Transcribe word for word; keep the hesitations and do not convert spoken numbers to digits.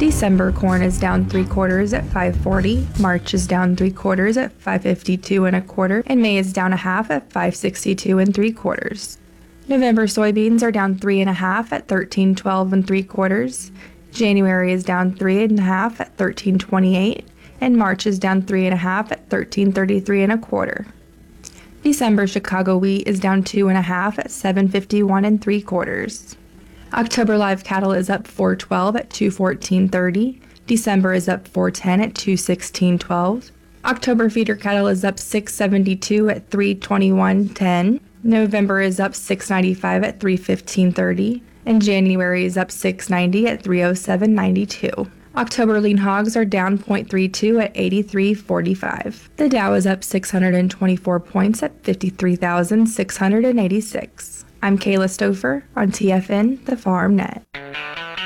December corn is down three quarters at five forty, March is down three quarters at five fifty-two and a quarter, and May is down a half at five sixty-two and three quarters. November soybeans are down three and a half at thirteen twelve and three quarters. January is down three and a half at thirteen twenty-eight, and March is down three and a half at thirteen thirty-three and a quarter. December Chicago wheat is down two and a half at seven fifty-one and three quarters. October live cattle is up four twelve at two fourteen thirty. December is up four ten at two sixteen twelve. October feeder cattle is up six seventy-two at three twenty-one ten. November is up six ninety-five at three fifteen thirty. And January is up six ninety at three oh seven ninety-two. October lean hogs are down zero point three two at eighty-three forty-five. The Dow is up six hundred twenty-four points at fifty-three thousand six hundred eighty-six. I'm Kayla Stouffer on T F N, the Farm Net.